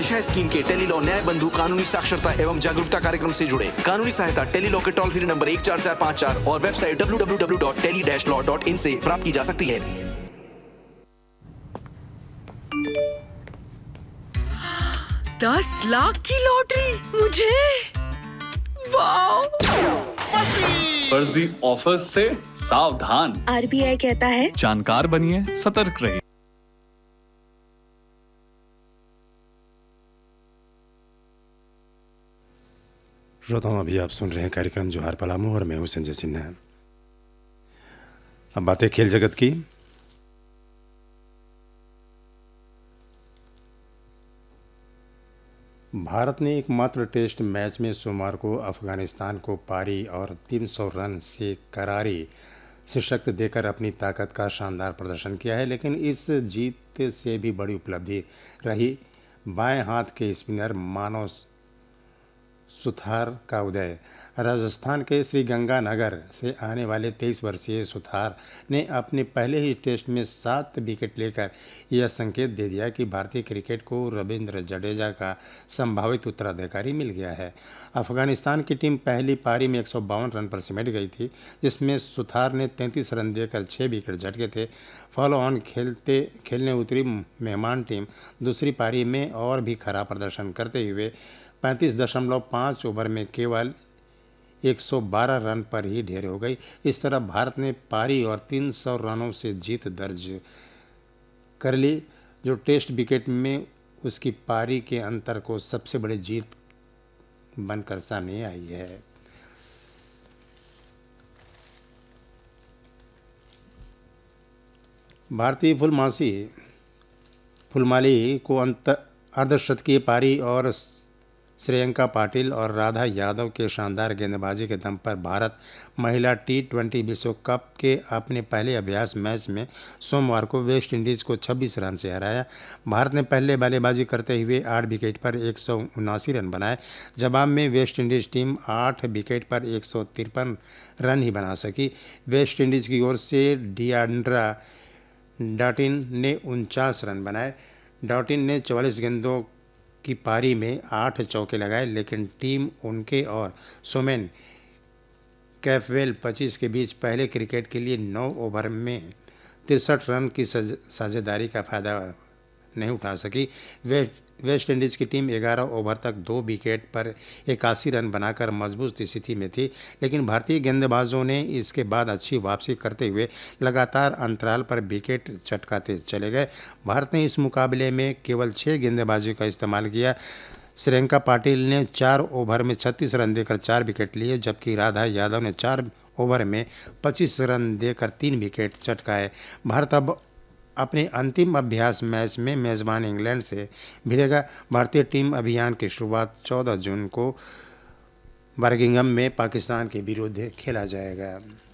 दिशा scheme के Tele-Law न्याय बंधु कानूनी साक्षरता एवं जागरूकता कार्यक्रम से जुड़े। कानूनी सहायता टेलीलॉ के टोल फ्री नंबर 14454 और वेबसाइट www.tele-law.in से प्राप्त की जा सकती है। ₹10 लाख की लॉटरी मुझे, वाह! फर्जी ऑफर से सावधान। RBI कहता है जानकार बनिए, सतर्क रहिए। श्रोताओं, अभी आप सुन रहे हैं कार्यक्रम जोहार पलामू और मैं हूं संजय सिन्हा। अब बातें खेल जगत की। भारत ने एकमात्र टेस्ट मैच में सोमवार को अफगानिस्तान को पारी और 300 रन से करारी शिकस्त देकर अपनी ताकत का शानदार प्रदर्शन किया है। लेकिन इस जीत से भी बड़ी उपलब्धि रही बाएं हाथ के स्पिनर मानव सुथार का उदय। राजस्थान के श्रीगंगानगर से आने वाले 23 वर्षीय सुथार ने अपने पहले ही टेस्ट में 7 विकेट लेकर यह संकेत दे दिया कि भारतीय क्रिकेट को रविंद्र जडेजा का संभावित उत्तराधिकारी मिल गया है। अफगानिस्तान की टीम पहली पारी में 152 रन पर सिमट गई थी, जिसमें सुथार ने 33 रन देकर 6 विकेट झटके थे। फॉलो ऑन खेलने उतरी मेहमान टीम दूसरी पारी में और भी खराब प्रदर्शन करते हुए 35.5 ओवर में केवल 112 रन पर ही ढेर हो गई। इस तरह भारत ने पारी और 300 रनों से जीत दर्ज कर ली, जो टेस्ट विकेट में उसकी पारी के अंतर को सबसे बड़ी जीत बनकर सामने आई है। भारतीय फुलमाली को अर्धशतकीय पारी और श्रेयंका पाटिल और राधा यादव के शानदार गेंदबाजी के दम पर भारत महिला T20 विश्व कप के अपने पहले अभ्यास मैच में सोमवार को वेस्ट इंडीज़ को 26 रन से हराया। भारत ने पहले बल्लेबाजी करते हुए 8 विकेट पर 179 रन बनाए। जवाब में वेस्ट इंडीज़ टीम 8 विकेट पर 153 रन ही बना सकी। वेस्ट इंडीज़ की ओर से डियांड्रा डॉटिन ने 49 रन बनाए। डॉटिन ने 44 गेंदों की पारी में 8 चौके लगाए, लेकिन टीम उनके और सोमेन कैफवेल 25 के बीच पहले क्रिकेट के लिए 9 ओवर में 63 रन की साझेदारी का फायदा नहीं उठा सकी। वेस्ट इंडीज़ की टीम 11 ओवर तक 2 विकेट पर 81 रन बनाकर मजबूत स्थिति में थी, लेकिन भारतीय गेंदबाजों ने इसके बाद अच्छी वापसी करते हुए लगातार अंतराल पर विकेट चटकाते चले गए। भारत ने इस मुकाबले में केवल 6 गेंदबाजों का इस्तेमाल किया। श्रेयंका पाटिल ने 4 ओवर में 36 रन देकर 4 विकेट लिए, जबकि राधा यादव ने 4 ओवर में 25 रन देकर 3 विकेट चटकाए। भारत अब अपने अंतिम अभ्यास मैच में मेज़बान इंग्लैंड से भिड़ेगा। भारतीय टीम अभियान की शुरुआत 14 जून को बर्मिंघम में पाकिस्तान के विरुद्ध खेला जाएगा।